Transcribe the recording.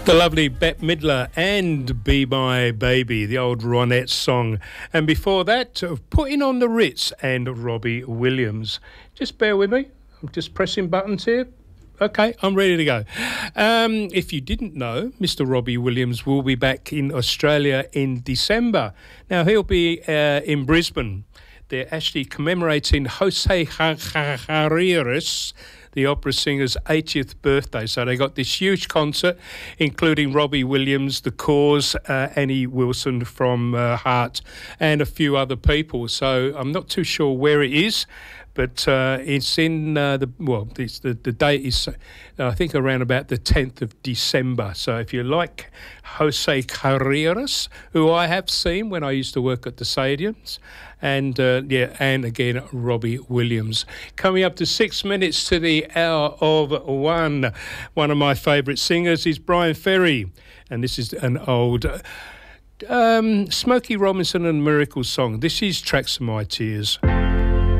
The lovely Bette Midler and Be My Baby, the old Ronettes song. And before that, Putting on the Ritz and Robbie Williams. Just bear with me. I'm just pressing buttons here. Okay, I'm ready to go. If you didn't know, Mr. Robbie Williams will be back in Australia in December. Now, he'll be in Brisbane. They're actually commemorating Jose Carreras, the opera singer's 80th birthday. So they got this huge concert, including Robbie Williams, The Cause, Annie Wilson from Heart, and a few other people. So I'm not too sure where it is, but it's in the date is, I think, around about the 10th of December. So if you like Jose Carreras, who I have seen when I used to work at the stadiums, and again, Robbie Williams. Coming up to 6 minutes to the hour of one. One of my favourite singers is Bryan Ferry, and this is an old Smokey Robinson and Miracle song. This is Tracks of My Tears.